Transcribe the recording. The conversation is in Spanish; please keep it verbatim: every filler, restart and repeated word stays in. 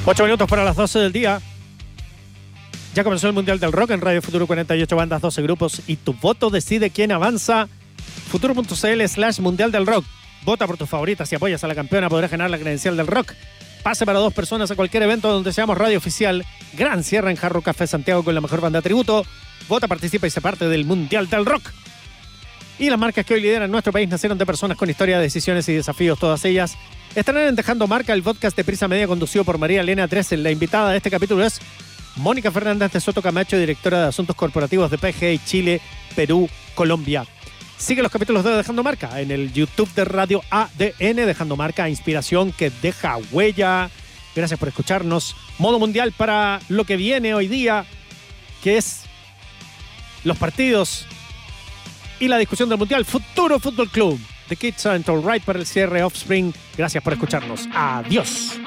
Ocho minutos para las doce del día. Ya comenzó el Mundial del Rock en Radio Futuro, cuarenta y ocho bandas, doce grupos y tu voto decide quién avanza. Futuro.cl slash Mundial del Rock. Vota por tus favoritas. Si apoyas a la campeona podrás ganar la credencial del rock. Pase para dos personas a cualquier evento donde seamos radio oficial. Gran cierre en Jarro Café Santiago con la mejor banda tributo. Vota, participa y se parte del Mundial del Rock. Y las marcas que hoy lideran nuestro país nacieron de personas con historia, decisiones y desafíos, todas ellas. Estarán en Dejando Marca, el podcast de Prisa Media conducido por María Elena Dressel. La invitada de este capítulo es Mónica Fernández de Soto Camacho, directora de Asuntos Corporativos de P G I Chile, Perú, Colombia. Sigue los capítulos de Dejando Marca en el YouTube de Radio A D N. Dejando Marca, inspiración que deja huella. Gracias por escucharnos. Modo mundial para lo que viene hoy día, que es los partidos y la discusión del Mundial. Futuro Fútbol Club. The Kids Aren't All Right para el cierre Offspring. Gracias por escucharnos. Adiós.